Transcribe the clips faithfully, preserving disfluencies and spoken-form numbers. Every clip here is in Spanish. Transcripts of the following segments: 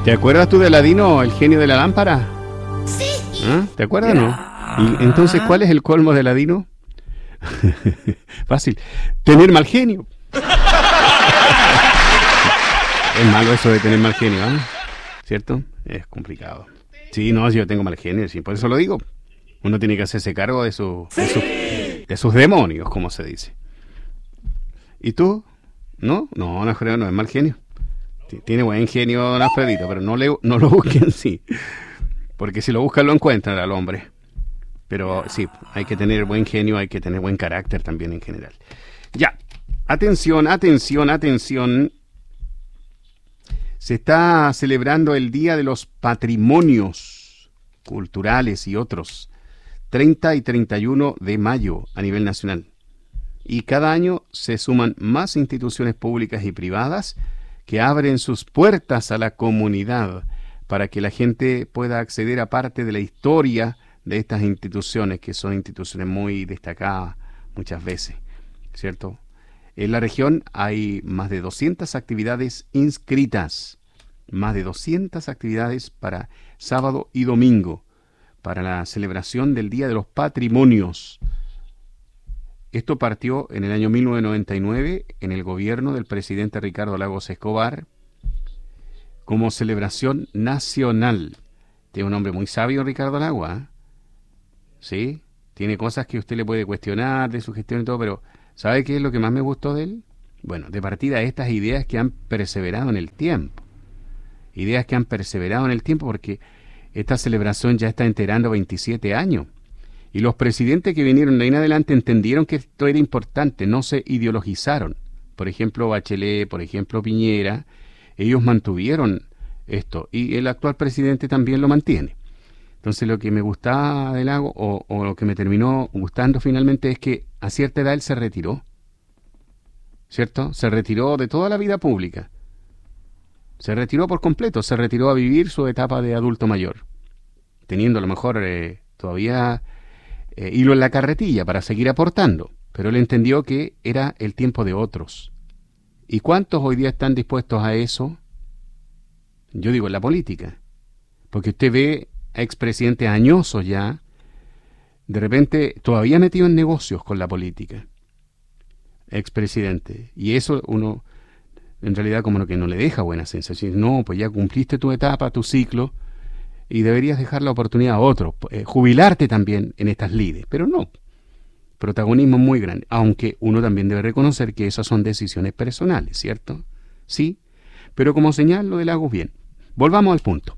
¿Te acuerdas tú de Aladino, el genio de la lámpara? Sí. ¿Ah? ¿Te acuerdas o no? Y entonces, ¿cuál es el colmo de Aladino? Fácil. Tener mal genio. Es malo eso de tener mal genio, ¿eh? ¿Cierto? Es complicado. Sí, no, yo tengo mal genio, sí, por eso lo digo. Uno tiene que hacerse cargo de, su, de, su, de sus demonios, como se dice. ¿Y tú? ¿No? No, no creo, no es mal genio. Tiene buen genio don Alfredito, pero no, le, no lo busquen, sí. Porque si lo buscan lo encuentran al hombre. Pero sí, hay que tener buen genio, hay que tener buen carácter también en general. Ya, atención, atención, atención. Se está celebrando el Día de los Patrimonios Culturales y otros, treinta y treinta y uno de mayo a nivel nacional. Y cada año se suman más instituciones públicas y privadas que abren sus puertas a la comunidad para que la gente pueda acceder a parte de la historia de estas instituciones, que son instituciones muy destacadas muchas veces, ¿cierto? En la región hay más de doscientas actividades inscritas, más de doscientas actividades para sábado y domingo, para la celebración del Día de los Patrimonios. Esto partió en el año mil novecientos noventa y nueve, en el gobierno del presidente Ricardo Lagos Escobar, como celebración nacional. Tiene un hombre muy sabio, Ricardo Lagos, ¿eh? ¿Sí? Tiene cosas que usted le puede cuestionar de su gestión y todo, pero ¿sabe qué es lo que más me gustó de él? Bueno, de partida estas ideas que han perseverado en el tiempo. Ideas que han perseverado en el tiempo porque esta celebración ya está enterando veintisiete años. Y los presidentes que vinieron de ahí en adelante entendieron que esto era importante, no se ideologizaron. Por ejemplo, Bachelet, por ejemplo, Piñera, ellos mantuvieron esto. Y el actual presidente también lo mantiene. Entonces lo que me gustaba de Lagos, o, o lo que me terminó gustando finalmente, es que a cierta edad él se retiró, ¿cierto? Se retiró de toda la vida pública. Se retiró por completo, se retiró a vivir su etapa de adulto mayor, teniendo a lo mejor eh, todavía eh, hilo en la carretilla para seguir aportando, pero él entendió que era el tiempo de otros. ¿Y cuántos hoy día están dispuestos a eso? Yo digo en la política, porque usted ve a expresidentes añosos ya, de repente todavía metido en negocios con la política, expresidente, y eso uno en realidad como que no le deja buena sensación. No, pues ya cumpliste tu etapa, tu ciclo, y deberías dejar la oportunidad a otros, eh, jubilarte también en estas lides, pero no, protagonismo muy grande, aunque uno también debe reconocer que esas son decisiones personales, ¿cierto? Sí, pero como señal lo de Lagos, bien. Volvamos al punto.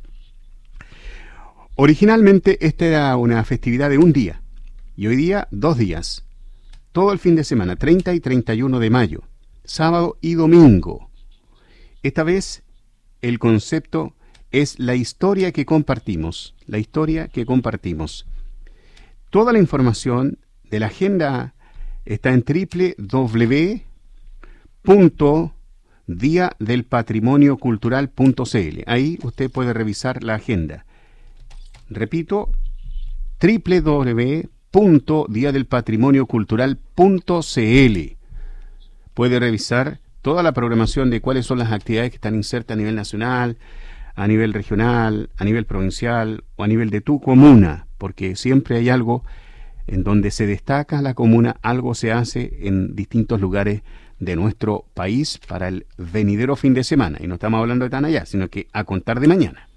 Originalmente esta era una festividad de un día, y hoy día dos días, todo el fin de semana, treinta y treinta y uno de mayo, sábado y domingo. Esta vez el concepto es la historia que compartimos, la historia que compartimos. Toda la información de la agenda está en doble u doble u doble u punto dia del patrimonio cultural punto c l. Ahí usted puede revisar la agenda. Repito, doble u doble u doble u punto dia del patrimonio cultural punto c l. Puede revisar toda la programación de cuáles son las actividades que están insertas a nivel nacional, a nivel regional, a nivel provincial o a nivel de tu comuna, porque siempre hay algo en donde se destaca la comuna, algo se hace en distintos lugares de nuestro país para el venidero fin de semana. Y no estamos hablando de tan allá, sino que a contar de mañana.